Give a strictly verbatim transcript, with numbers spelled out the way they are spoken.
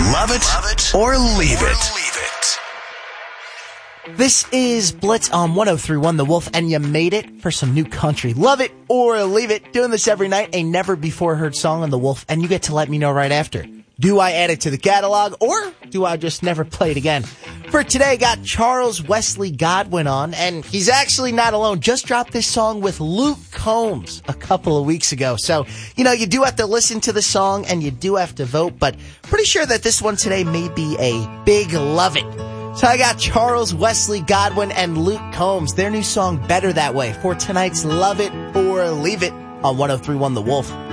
Love it, Love it or leave or it. Leave it. This is Blitz on one oh three point one The Wolf, and you made it for some new country. Love it or leave it. Doing this every night, a never-before-heard song on The Wolf, and you get to let me know right after. Do I add it to the catalog, or do I just never play it again? For today, got Charles Wesley Godwin on, and he's actually not alone. Just dropped this song with Luke Combs a couple of weeks ago. So, you know, you do have to listen to the song, and you do have to vote, but pretty sure that this one today may be a big love it. So I got Charles Wesley Godwin and Luke Combs, their new song Better That Way, for tonight's Love It or Leave It on one oh three point one The Wolf.